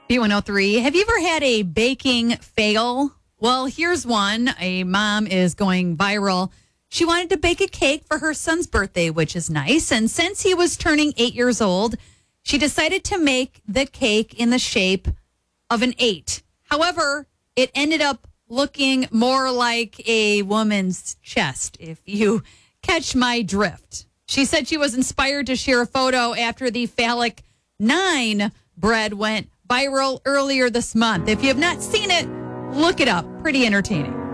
B103. Have you ever had a baking fail? Well, here's one. A mom is going viral. She wanted to bake a cake for her son's birthday, which is nice. And since he was turning 8 years old, she decided to make the cake in the shape of an 8. However, it ended up looking more like a woman's chest, if you catch my drift. She said she was inspired to share a photo after the phallic 9 bread went viral earlier this month. If you have not seen it, look it up. Pretty entertaining.